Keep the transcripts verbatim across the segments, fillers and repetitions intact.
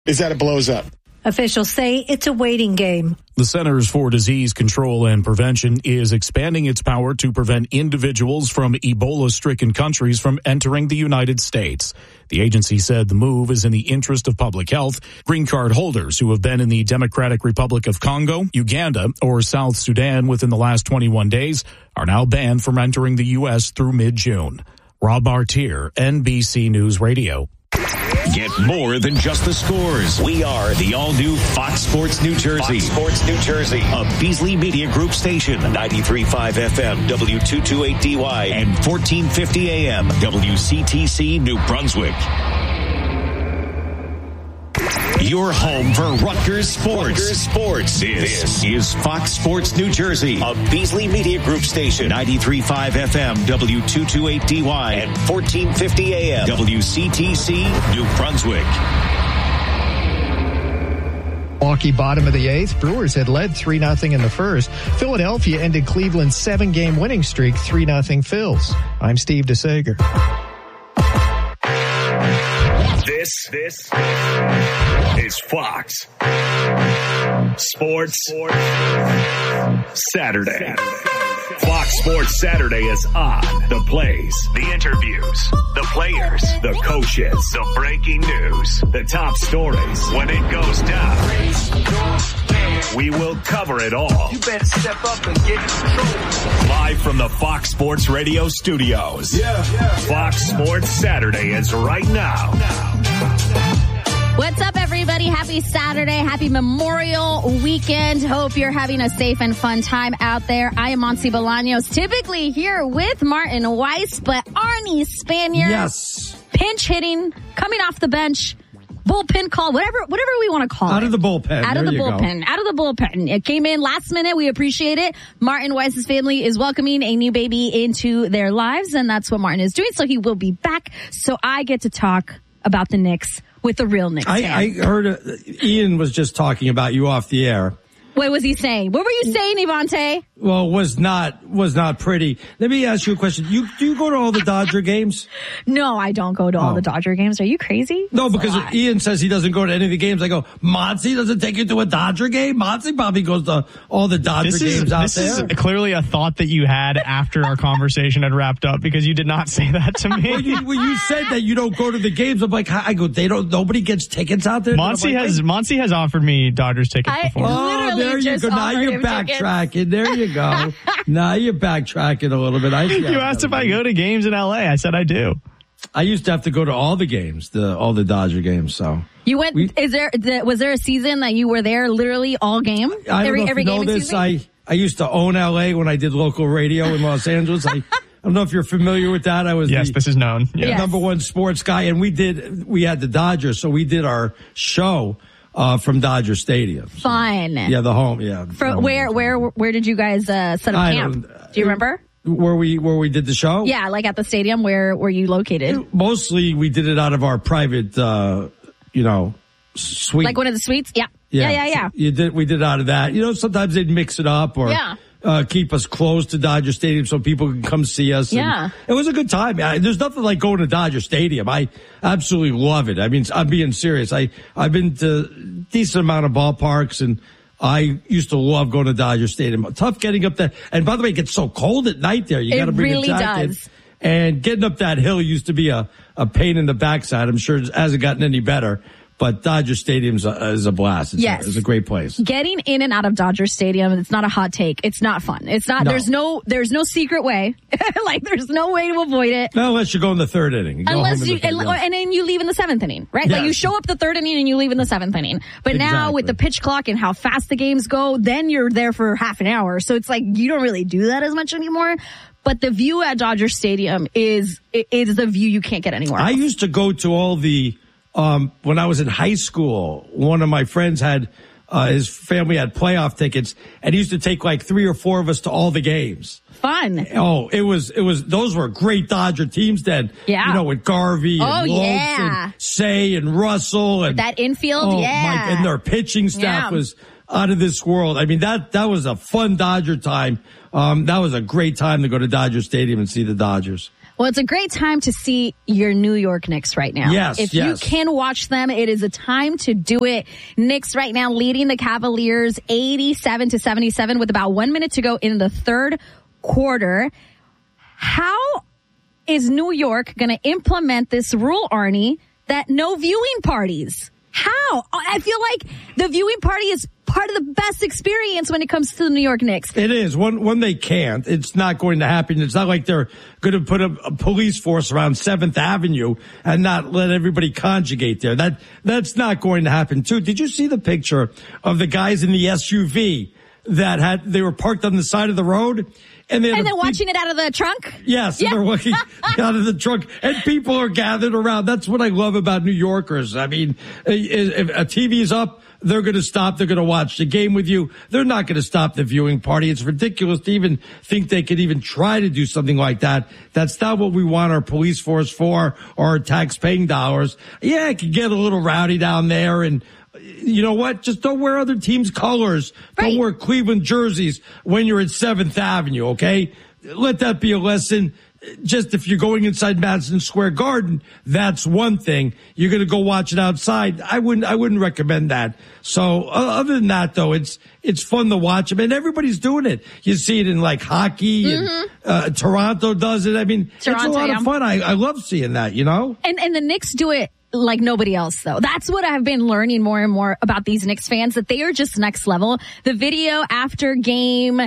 is that it blows up. Officials say it's a waiting game. The Centers for Disease Control and Prevention is expanding its power to prevent individuals from Ebola-stricken countries from entering the United States. The agency said the move is in the interest of public health. Green card holders who have been in the Democratic Republic of Congo, Uganda, or South Sudan within the last twenty-one days are now banned from entering the U S through mid-June. Rob Bartier, N B C News Radio. Get more than just the scores. We are the all-new Fox Sports New Jersey. Fox Sports New Jersey. A Beasley Media Group station. ninety-three point five F M, W two twenty-eight D Y, and fourteen fifty A M, W C T C New Brunswick. Your home for Rutgers Sports. Rutgers Sports. This, this is Fox Sports New Jersey, a Beasley Media Group station. ninety-three point five F M, W two twenty-eight D Y, and fourteen fifty A M, W C T C New Brunswick. Milwaukee bottom of the eighth. Brewers had led three nothing in the first. Philadelphia ended Cleveland's seven-game winning streak three nothing Phils. I'm Steve DeSager. This, this is Fox Sports Saturday. Fox Sports Saturday is on. The plays, the interviews, the players, the coaches, the breaking news, the top stories. When it goes down, we will cover it all. You better step up and get in control. Live from the Fox Sports Radio studios. Yeah, yeah. Fox Sports Saturday is right now. What's up, everybody? Happy Saturday. Happy Memorial Weekend. Hope you're having a safe and fun time out there. I am Monty Bolaños, typically here with Martin Weiss, but Arnie Spanier. Yes. Pinch hitting, coming off the bench, bullpen call, whatever whatever we want to call Out it. of the bullpen. Out of there the bullpen. Go. Out of the bullpen. It came in last minute. We appreciate it. Martin Weiss's family is welcoming a new baby into their lives, and that's what Martin is doing. So he will be back. So I get to talk about the Knicks with the real Knicks I, fan. I heard uh, Ian was just talking about you off the air. What was he saying? What were you saying, Ivante? Well, was not was not pretty. Let me ask you a question. You do you go to all the Dodger games? No, I don't go to all Oh. the Dodger games. Are you crazy? No, That's a because lot. Ian says he doesn't go to any of the games. I go, Monty doesn't take you to a Dodger game? Monty probably goes to all the Dodger This is, games out this there. is clearly a thought that you had after our conversation had wrapped up, because you did not say that to me. When you, when you said that you don't go to the games, I'm like, I go, they don't, nobody gets tickets out there? Monty like, has hey. Monty has offered me Dodgers tickets I- before. Oh, Literally there you just go. Now offered you're him tickets. backtracking. There you go. Now you're backtracking a little bit. I see how You asked if I go to games in L A. I said I do. I used to have to go to all the games, the all the Dodger games. So You went, We- is there, the, was there a season that you were there literally all game? I don't every know if every you know game, this. excuse me? I I used to own L A when I did local radio in Los Angeles. I, I don't know if you're familiar with that. I was Yes, the, this is known. the Yeah. Yes. number one sports guy, and we did we had the Dodgers, so we did our show uh, from Dodger Stadium. So, Fun. yeah, the home. Yeah. For, home. where, where, where did you guys, uh, set up I camp? don't- Do you remember? Where we where we did the show? Yeah, like at the stadium. Where were you located? Mostly we did it out of our private, uh, you know, suite. Like one of the suites? Yeah. Yeah, yeah, yeah. So you did. We did out of that. You know, sometimes they'd mix it up or Yeah. uh, keep us close to Dodger Stadium so people can come see us. And Yeah. it was a good time. I, there's nothing like going to Dodger Stadium. I absolutely love it. I mean, I'm being serious. I I've been to a decent amount of ballparks, and I used to love going to Dodger Stadium. Tough getting up there. And by the way, it gets so cold at night there. You It got to bring really a jacket. does. And getting up that hill used to be a, a pain in the backside. I'm sure it hasn't gotten any better. But Dodger Stadium's a, is a blast. It's, Yes. a, it's a great place. Getting in and out of Dodger Stadium, it's not a hot take. It's not fun. It's not, No. there's no, there's no secret way. Like, there's no way to avoid it. Not unless you go in the third inning. You go home Unless in you, the third, and, yeah. and then you leave in the seventh inning, right? Like Yes. you show up the third inning and you leave in the seventh inning. But now with the Exactly. pitch clock and how fast the games go, then you're there for half an hour. So it's like you don't really do that as much anymore. But the view at Dodger Stadium is, is the view you can't get anywhere I else. used to go to all the, um, when I was in high school, one of my friends had, uh, his family had playoff tickets, and he used to take like three or four of us to all the games. Fun. Oh, it was, it was, those were great Dodger teams then. Yeah. You know, with Garvey and Oh, Lopes yeah. and Say and Russell and That infield, oh, yeah. my, and their pitching staff Yeah. was out of this world. I mean, that, that was a fun Dodger time. Um, that was a great time to go to Dodger Stadium and see the Dodgers. Well, it's a great time to see your New York Knicks right now. Yes, If yes. you can watch them, it is a time to do it. Knicks right now leading the Cavaliers eighty-seven to seventy-seven with about one minute to go in the third quarter. How is New York going to implement this rule, Arnie, that no viewing parties? How? I feel like the viewing party is part of the best experience when it comes to the New York Knicks. It is. When, when they can't, it's not going to happen. It's not like they're going to put a, a police force around seventh Avenue and not let everybody conjugate there. That, that's not going to happen too. Did you see the picture of the guys in the S U V that had, they were parked on the side of the road? And, and they're watching it out of the trunk? Yes, Yeah. they're looking out of the trunk, and people are gathered around. That's what I love about New Yorkers. I mean, if a T V's up, they're going to stop. They're going to watch the game with you. They're not going to stop the viewing party. It's ridiculous to even think they could even try to do something like that. That's not what we want our police force for, or our tax-paying dollars. Yeah, it could get a little rowdy down there, and you know what? Just don't wear other teams' colors. Right. Don't wear Cleveland jerseys when you're at seventh Avenue, okay? Let that be a lesson. Just if you're going inside Madison Square Garden, that's one thing. You're going to go watch it outside. I wouldn't, I wouldn't recommend that. So uh, other than that, though, it's, it's fun to watch them, and everybody's doing it. You see it in like hockey, Mm-hmm. and uh, Toronto does it. I mean, Toronto, it's a lot yeah. of fun. I, I love seeing that, you know? And and the Knicks do it like nobody else, though. That's what I've been learning more and more about these Knicks fans, that they are just next level. The video after game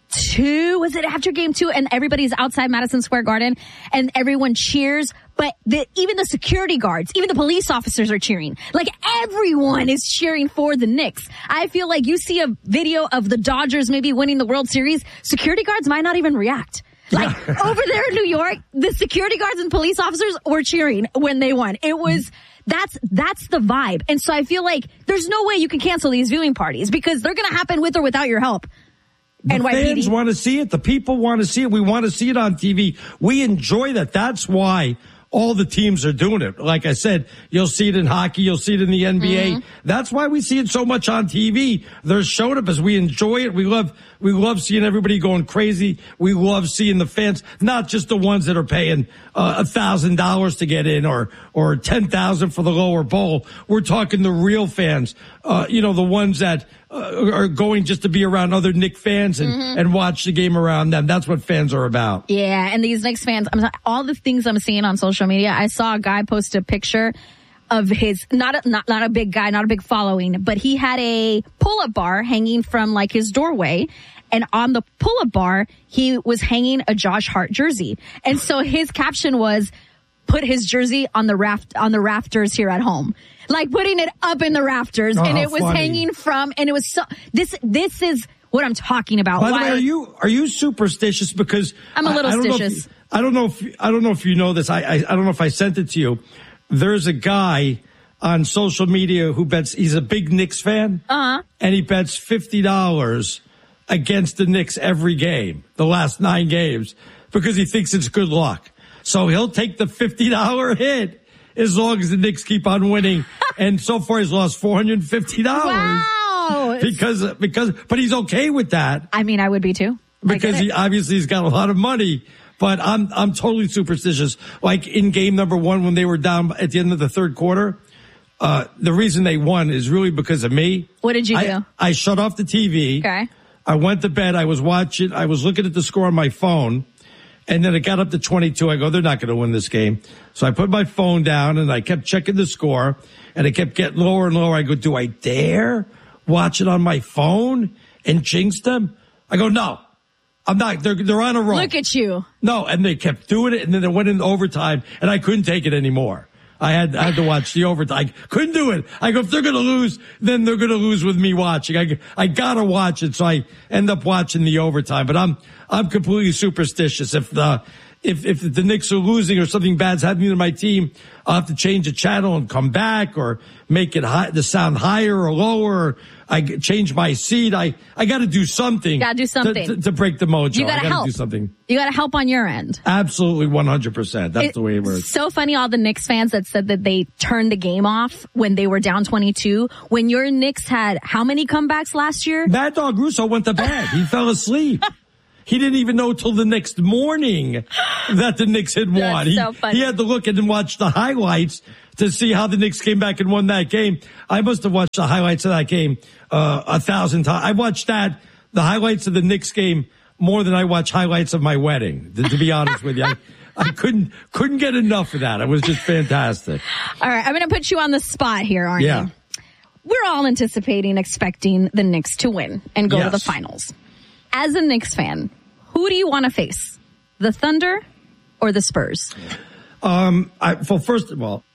two, was it after game two? And everybody's outside Madison Square Garden and everyone cheers. But the, even the security guards, even the police officers are cheering. Like everyone is cheering for the Knicks. I feel like you see a video of the Dodgers maybe winning the World Series, security guards might not even react. Like over there in New York, the security guards and police officers were cheering when they won. It was, that's, that's the vibe. And so I feel like there's no way you can cancel these viewing parties because they're going to happen with or without your help. The N Y P D. fans want to see it. The people want to see it. We want to see it on T V. We enjoy that. That's why all the teams are doing it. Like I said, you'll see it in hockey. You'll see it in the N B A. Mm-hmm. That's why we see it so much on T V. They're showing up as we enjoy it. We love, we love seeing everybody going crazy. We love seeing the fans, not just the ones that are paying uh, a thousand dollars to get in or, or ten thousand for the lower bowl. We're talking the real fans, uh, you know, the ones that uh, are going just to be around other Knick fans and, mm-hmm. and watch the game around them. That's what fans are about. Yeah. And these Knicks fans, I'm, all the things I'm seeing on social media, I saw a guy post a picture of his, not a, not, not a big guy, not a big following, but he had a pull-up bar hanging from like his doorway. And on the pull-up bar, he was hanging a Josh Hart jersey. And so his caption was, put his jersey on the raft, on the rafters here at home. Like putting it up in the rafters. Oh, and it was funny. hanging from, and it was so, this, this is what I'm talking about. By the Why, way, are you, are you superstitious? Because I'm a little I, I don't stitious. Know if, I don't know if, I don't know if you know this. I, I, I don't know if I sent it to you. There's a guy on social media who bets, he's a big Knicks fan. Uh-huh. And he bets fifty dollars against the Knicks every game, the last nine games, because he thinks it's good luck. So he'll take the fifty dollars hit as long as the Knicks keep on winning. And so far he's lost four hundred fifty dollars. Wow. Because, because, but he's okay with that. I mean, I would be too. Because he obviously he's got a lot of money. But I'm, I'm totally superstitious. Like in game number one, when they were down at the end of the third quarter, uh, the reason they won is really because of me. What did you I, do? I shut off the T V. Okay. I went to bed. I was watching, I was looking at the score on my phone. And then it got up to twenty-two. I go, they're not going to win this game. So I put my phone down and I kept checking the score and it kept getting lower and lower. I go, do I dare watch it on my phone and jinx them? I go, no, I'm not. They're, they're on a roll. Look at you. No. And they kept doing it. And then it went into overtime and I couldn't take it anymore. I had, I had to watch the overtime. I couldn't do it. I go, if they're going to lose, then they're going to lose with me watching. I, I got to watch it. So I end up watching the overtime, but I'm, I'm completely superstitious. If the, if, if the Knicks are losing or something bad's happening to my team, I'll have to change the channel and come back or make it high, the sound higher or lower. I change my seat. I, I got to do something. Got to do something to, to, to break the mojo. You got I to help. do something. You got to help on your end. Absolutely, one hundred percent. That's It- the way it works. So funny, all the Knicks fans that said that they turned the game off when they were down twenty-two. When your Knicks had how many comebacks last year? Mad Dog Russo went to bed. He fell asleep. he didn't even know till the next morning that the Knicks had won. That's he, so funny. he had to look and watch the highlights to see how the Knicks came back and won that game. I must have watched the highlights of that game uh, a thousand times. I watched that, the highlights of the Knicks game, more than I watch highlights of my wedding, to, to be honest with you. I, I couldn't couldn't get enough of that. It was just fantastic. All right, I'm going to put you on the spot here, aren't Yeah. you? We're all anticipating, expecting the Knicks to win and go Yes. to the finals. As a Knicks fan, who do you want to face? The Thunder or the Spurs? Um, I, well, first of all,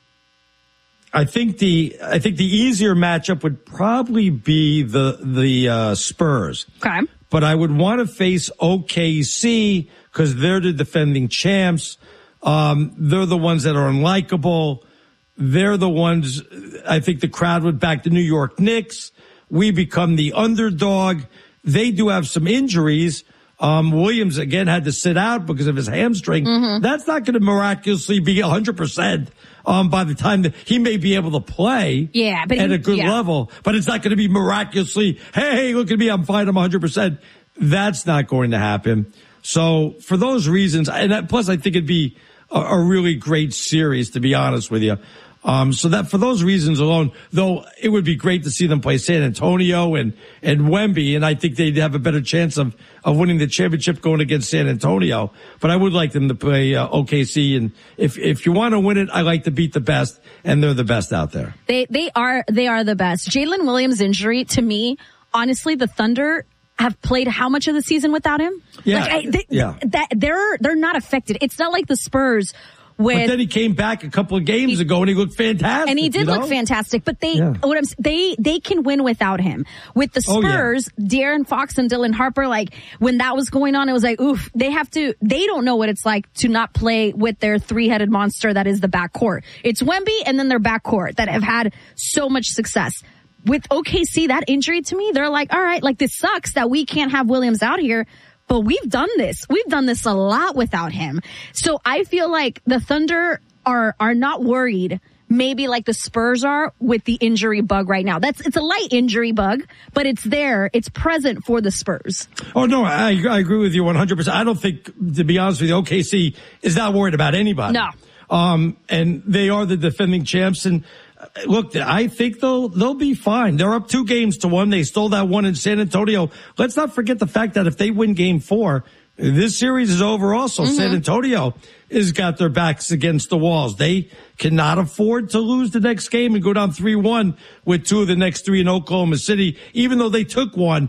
I think the I think the easier matchup would probably be the the uh, Spurs. Okay. But I would want to face O K C because they're the defending champs. Um, they're the ones that are unlikable. They're the ones, I think the crowd would back the New York Knicks. We become the underdog. They do have some injuries. Um, Williams, again, had to sit out because of his hamstring. Mm-hmm. That's not going to miraculously be one hundred percent um, by the time that he may be able to play yeah, but at he, a good yeah. level. But it's not going to be miraculously, hey, look at me, I'm fine, I'm one hundred percent. That's not going to happen. So for those reasons, and that, plus I think it'd be a, a really great series, to be honest with you. Um, so that for those reasons alone, though, it would be great to see them play San Antonio and, and Wemby. And I think they'd have a better chance of, of winning the championship going against San Antonio. But I would like them to play uh, O K C. And if, if you want to win it, I like to beat the best, and they're the best out there. They, they are, they are the best. Jalen Williams' injury, to me, honestly, the Thunder have played how much of the season without him? Yeah. Like, I, they, yeah. that, they're, they're not affected. It's not like the Spurs. With, but then he came back a couple of games he, ago and he looked fantastic. And he did you know? look fantastic, but they, yeah. what I'm, they, they can win without him. With the Spurs, oh, yeah. De'Aaron Fox and Dylan Harper, like when that was going on, it was like, oof, they have to, they don't know what it's like to not play with their three-headed monster that is the backcourt. It's Wemby and then their backcourt that have had so much success. With O K C, that injury to me, they're like, all right, like this sucks that we can't have Williams out here. But we've done this. We've done this a lot without him. So I feel like the Thunder are are not worried, maybe like the Spurs are, with the injury bug right now. That's it's a light injury bug, but it's there. It's present for the Spurs. Oh, no, I, I agree with you one hundred percent. I don't think, to be honest with you, O K C is not worried about anybody. No. Um, and they are the defending champs. And look, I think they'll, they'll be fine. They're up two games to one. They stole that one in San Antonio. Let's not forget the fact that if they win game four, this series is over also. Mm-hmm. San Antonio has got their backs against the walls. They cannot afford to lose the next game and go down three one with two of the next three in Oklahoma City, even though they took one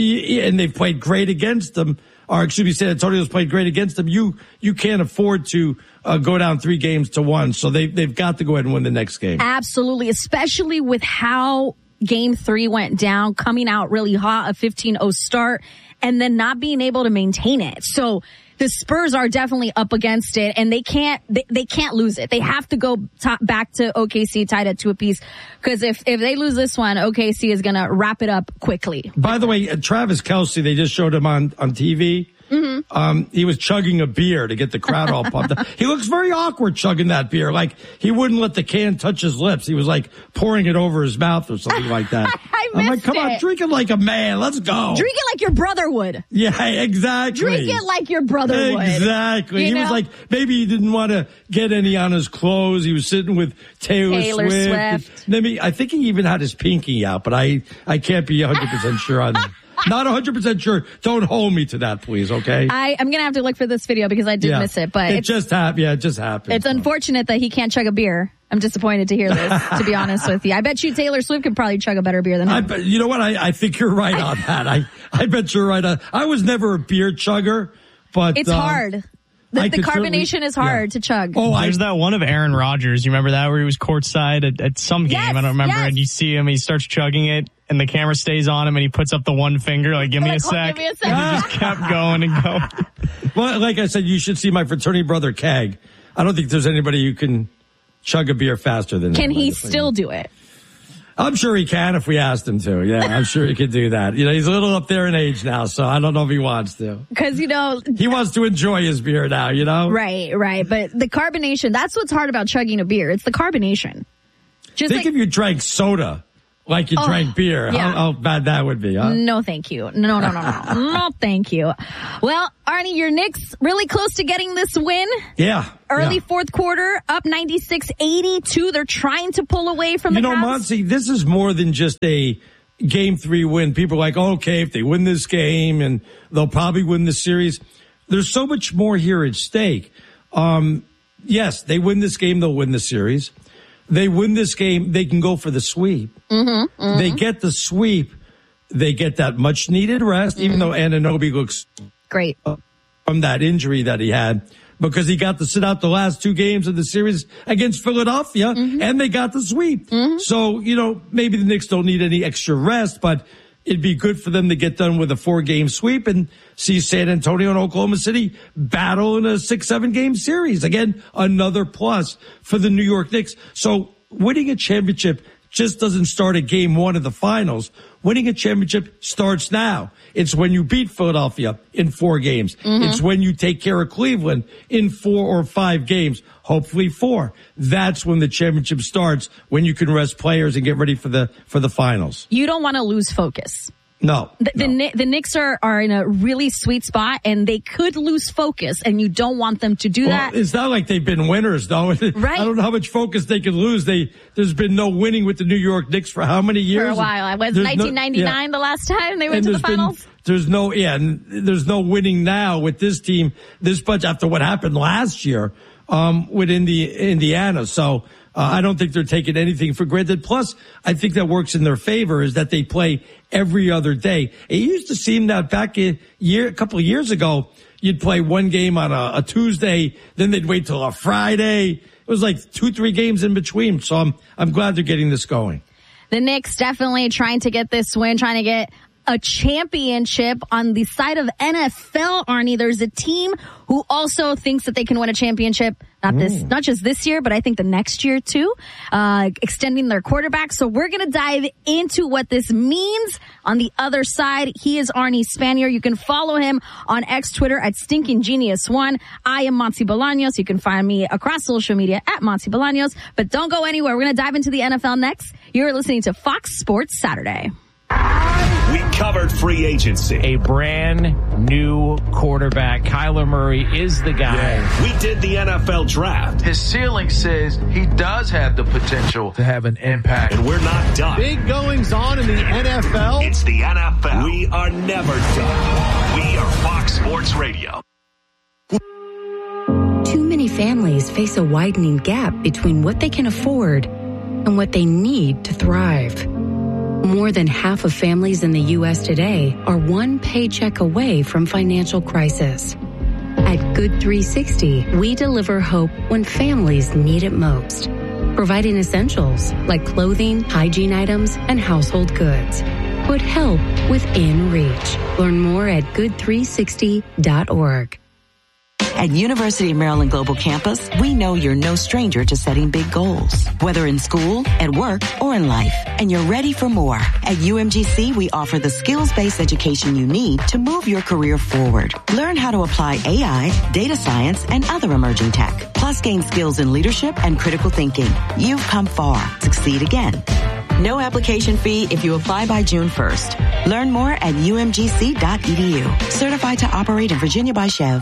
and they've played great against them. Or excuse me, San Antonio's played great against them. You, you can't afford to uh, go down three games to one. So they, they've got to go ahead and win the next game. Absolutely. Especially with how game three went down, coming out really hot, a fifteen oh start, and then not being able to maintain it. So the Spurs are definitely up against it, and they can't, they, they can't lose it. They have to go top, back to O K C tied at two apiece. Cause if, if they lose this one, O K C is going to wrap it up quickly. By the way, uh, Travis Kelce, they just showed him on, on T V. Mm-hmm. Um, he was chugging a beer to get the crowd all pumped up. He looks very awkward chugging that beer. Like he wouldn't let the can touch his lips. He was like pouring it over his mouth or something like that. I I'm like, missed come it. on, drink it like a man. Let's go. Drink it like your brother would. Yeah, exactly. Drink it like your brother would. Exactly. He You know? was like, maybe he didn't want to get any on his clothes. He was sitting with Taylor, Taylor Swift. Swift. Let me, I think he even had his pinky out, but I, I can't be one hundred percent sure on that. Not one hundred percent sure. Don't hold me to that, please, okay? I, I'm going to have to look for this video because I did yeah. miss it, but it it's, just happened. Yeah, it just happened. it's unfortunate that he can't chug a beer. I'm disappointed to hear this, to be honest with you. I bet you Taylor Swift could probably chug a better beer than him. I bet, you know what? I, I think you're right on that. I, I bet you're right on. I was never a beer chugger, but it's um, hard. The, the carbonation is hard yeah. to chug. Oh, I, There's that one of Aaron Rodgers. You remember that where he was courtside at, at some game? Yes, I don't remember. yes. And you see him, he starts chugging it, and the camera stays on him, and he puts up the one finger, like, give me a Like, sec. give me a sec. And he just kept going and going. well, like I said, you should see my fraternity brother, Keg. I don't think there's anybody who can chug a beer faster than Can him. he still do it? I'm sure he can if we asked him to. Yeah, I'm sure he could do that. You know, he's a little up there in age now, so I don't know if he wants to. Because, you know. He wants to enjoy his beer now, you know? Right, right. But the carbonation, that's what's hard about chugging a beer. It's the carbonation. Just Think like, if you drank soda like you Oh, drank beer. yeah. How, how bad that would be, huh? No, thank you. No, no, no, no. No, thank you. Well, Arnie, your Knicks really close to getting this win. Yeah. Early yeah. fourth quarter, up ninety-six eighty-two. They're trying to pull away from You the know, Cavs. Monty, this is more than just a game three win. People are like, oh, okay, if they win this game and they'll probably win the series. There's so much more here at stake. Um, yes, they win this game, they'll win the series. They win this game, they can go for the sweep. Mm-hmm, mm-hmm. They get the sweep. They get that much needed rest, mm-hmm. even though Anunoby looks great from that injury that he had, because he got to sit out the last two games of the series against Philadelphia, mm-hmm. and they got the sweep. Mm-hmm. So, you know, maybe the Knicks don't need any extra rest, but it'd be good for them to get done with a four-game sweep and see San Antonio and Oklahoma City battle in a six, seven-game series. Again, another plus for the New York Knicks. So winning a championship just doesn't start at game one of the finals. Winning a championship starts now. It's when you beat Philadelphia in four games. Mm-hmm. It's when you take care of Cleveland in four or five games, hopefully four. That's when the championship starts, when you can rest players and get ready for the for the finals. You don't want to lose focus. No. The, no. the, the Knicks are, are in a really sweet spot, and they could lose focus, and you don't want them to do well, that. It's not like they've been winners, though. Right. I don't know how much focus they could lose. They There's been no winning with the New York Knicks for how many years? For a while. I was there's nineteen ninety-nine no, yeah. the last time they went and to the finals. Been, there's no, yeah, and there's no winning now with this team, this bunch, after what happened last year um, with Indi- Indiana. So, Uh, I don't think they're taking anything for granted. Plus, I think that works in their favor is that they play every other day. It used to seem that back a year, a couple of years ago, you'd play one game on a, a Tuesday, then they'd wait till a Friday. It was like two, three games in between. So I'm, I'm glad they're getting this going. The Knicks definitely trying to get this win, trying to get a championship. On the side of N F L, Arnie, there's a team who also thinks that they can win a championship. Not this, mm. not just this year, but I think the next year too, uh, extending their quarterback. So we're going to dive into what this means. On the other side, he is Arnie Spanier. You can follow him on X, Twitter at Stinking Genius One. I am Monty Bolaños. You can find me across social media at Monty Bolaños, but don't go anywhere. We're going to dive into the N F L next. You're listening to Fox Sports Saturday. We covered free agency. A brand new quarterback. Kyler Murray is the guy. Yeah. We did the N F L draft. His ceiling says he does have the potential to have an impact. And we're not done. Big goings on in the N F L. It's the N F L. We are never done. We are Fox Sports Radio. Too many families face a widening gap between what they can afford and what they need to thrive. More than half of families in the U S today are one paycheck away from financial crisis. At Good three sixty, we deliver hope when families need it most, providing essentials like clothing, hygiene items, and household goods. Put help within reach. Learn more at good three sixty dot org. At University of Maryland Global Campus, we know you're no stranger to setting big goals, whether in school, at work, or in life, and you're ready for more. At U M G C, we offer the skills-based education you need to move your career forward. Learn how to apply A I, data science, and other emerging tech, plus gain skills in leadership and critical thinking. You've come far. Succeed again. No application fee if you apply by June first. Learn more at U M G C dot E D U. Certified to operate in Virginia by Chev.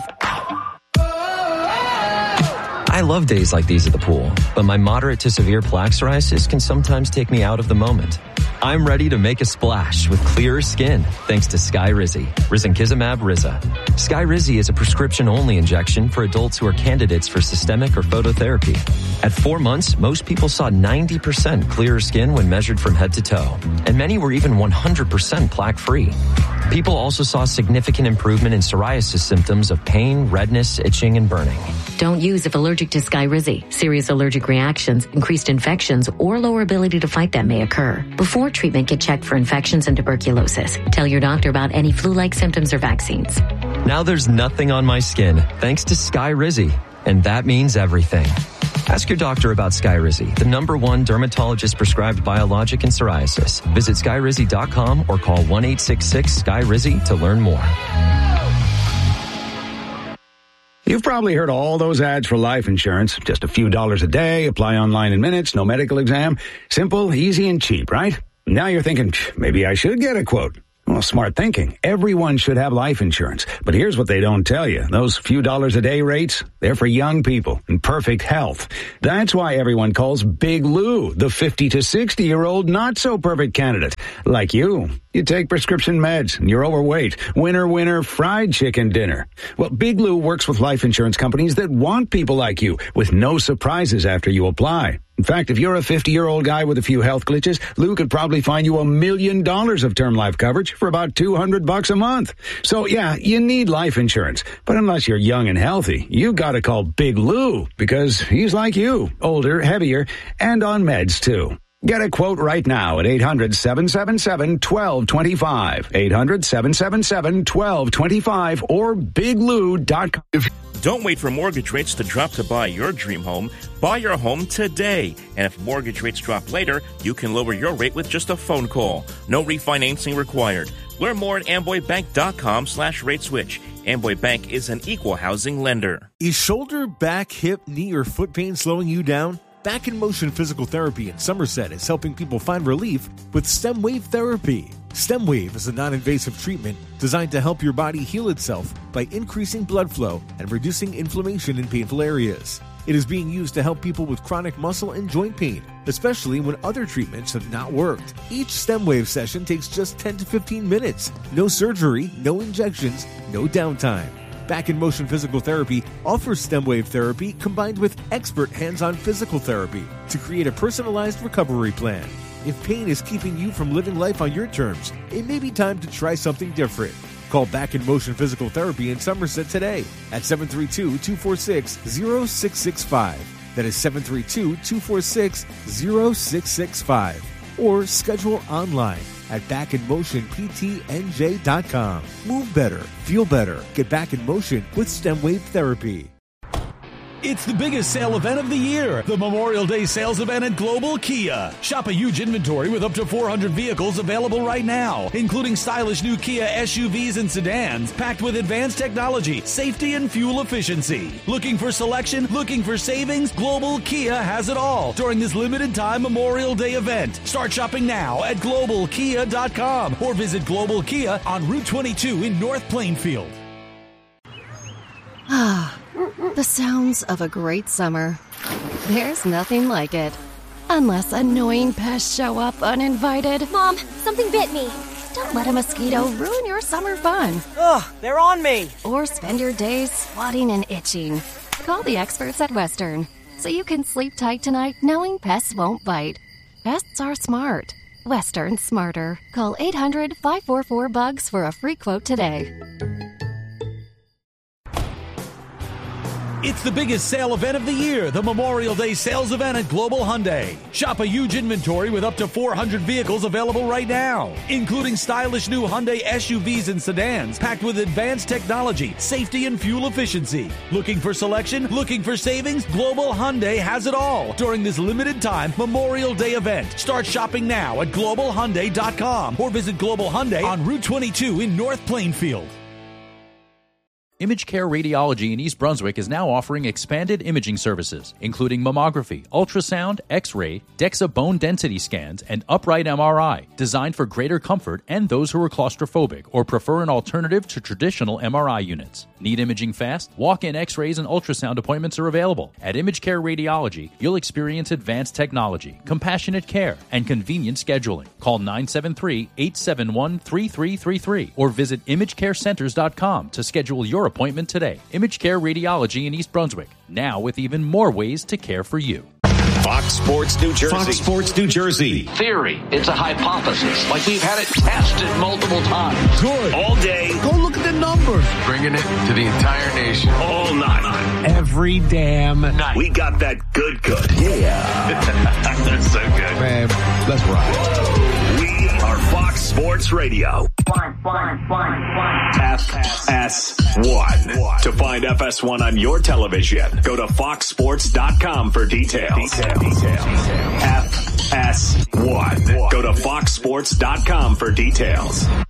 I love days like these at the pool, but my moderate to severe plaque psoriasis can sometimes take me out of the moment. I'm ready to make a splash with clearer skin thanks to Skyrizi, risankizumab Riza. Skyrizi is a prescription-only injection for adults who are candidates for systemic or phototherapy. At four months, most people saw ninety percent clearer skin when measured from head to toe, and many were even one hundred percent plaque-free. People also saw significant improvement in psoriasis symptoms of pain, redness, itching, and burning. Don't use if allergic to Skyrizi. Serious allergic reactions, increased infections, or lower ability to fight them may occur. Before treatment, get checked for infections and tuberculosis. Tell your doctor about any flu-like symptoms or vaccines. Now there's nothing on my skin thanks to Skyrizi, and that means everything. Ask your doctor about Skyrizi, the number one dermatologist-prescribed biologic in psoriasis. Visit skyrizi dot com or call one eight six six Sky Rizi to learn more. You've probably heard all those ads for life insurance. Just a few dollars a day, apply online in minutes, no medical exam. Simple, easy, and cheap, right? Now you're thinking, maybe I should get a quote. Well, smart thinking. Everyone should have life insurance. But here's what they don't tell you. Those few dollars a day rates, they're for young people in perfect health. That's why everyone calls Big Lou the fifty to sixty-year-old not-so-perfect candidate. Like you. You take prescription meds and you're overweight. Winner, winner, fried chicken dinner. Well, Big Lou works with life insurance companies that want people like you with no surprises after you apply. In fact, if you're a fifty-year-old guy with a few health glitches, Lou could probably find you a million dollars of term life coverage for about two hundred bucks a month. So yeah, you need life insurance. But unless you're young and healthy, you gotta call Big Lou because he's like you, older, heavier, and on meds too. Get a quote right now at eight hundred, seven seven seven, one two two five, eight hundred, seven seven seven, one two two five, or big lou dot com. Don't wait for mortgage rates to drop to buy your dream home. Buy your home today. And if mortgage rates drop later, you can lower your rate with just a phone call. No refinancing required. Learn more at amboy bank dot com slash rate switch. Amboy Bank is an equal housing lender. Is shoulder, back, hip, knee, or foot pain slowing you down? Back in Motion Physical Therapy in Somerset is helping people find relief with STEM Wave Therapy. STEM Wave is a non-invasive treatment designed to help your body heal itself by increasing blood flow and reducing inflammation in painful areas. It is being used to help people with chronic muscle and joint pain, especially when other treatments have not worked. Each STEM Wave session takes just ten to fifteen minutes. No surgery, no injections, no downtime. Back in Motion Physical Therapy offers STEM Wave Therapy combined with expert hands-on physical therapy to create a personalized recovery plan. If pain is keeping you from living life on your terms, it may be time to try something different. Call Back in Motion Physical Therapy in Somerset today at seven three two, two four six, zero six six five. That is seven three two, two four six, zero six six five. Or schedule online at back in motion p t n j dot com. Move better, feel better, get back in motion with STEM Wave Therapy. It's the biggest sale event of the year, the Memorial Day sales event at Global Kia. Shop a huge inventory with up to four hundred vehicles available right now, including stylish new Kia S U Vs and sedans packed with advanced technology, safety, and fuel efficiency. Looking for selection? Looking for savings? Global Kia has it all during this limited time Memorial Day event. Start shopping now at global kia dot com or visit Global Kia on Route twenty-two in North Plainfield. Ah. The sounds of a great summer. There's nothing like it. Unless annoying pests show up uninvited. Mom, something bit me. Don't let a mosquito ruin your summer fun. Ugh, they're on me. Or spend your days swatting and itching. Call the experts at Western so you can sleep tight tonight knowing pests won't bite. Pests are smart. Western smarter. Call eight hundred, five four four, B U G S for a free quote today. It's the biggest sale event of the year, the Memorial Day sales event at Global Hyundai. Shop a huge inventory with up to four hundred vehicles available right now, including stylish new Hyundai S U Vs and sedans packed with advanced technology, safety, and fuel efficiency. Looking for selection? Looking for savings? Global Hyundai has it all during this limited time Memorial Day event. Start shopping now at global hyundai dot com or visit Global Hyundai on Route twenty-two in North Plainfield. Image Care Radiology in East Brunswick is now offering expanded imaging services, including mammography, ultrasound, X-ray, DEXA bone density scans, and upright M R I, designed for greater comfort and those who are claustrophobic or prefer an alternative to traditional M R I units. Need imaging fast? Walk-in X-rays and ultrasound appointments are available. At Image Care Radiology, you'll experience advanced technology, compassionate care, and convenient scheduling. Call nine seven three, eight seven one, three three three three or visit image care centers dot com to schedule your appointment today. Image Care Radiology in East Brunswick, now with even more ways to care for you. Fox Sports New Jersey. Fox Sports New Jersey. Theory. It's a hypothesis. Like we've had it tested multiple times. Good. All day. Go look at the numbers. Bringing it to the entire nation. All night. Every damn night. We got that good good. Yeah. That's so good. Man, let's rock. We are Fox Sports Radio. One, one, one, one. F S one. To find F S one on your television, go to fox sports dot com for details. Details. Details. F S one. Go to fox sports dot com for details.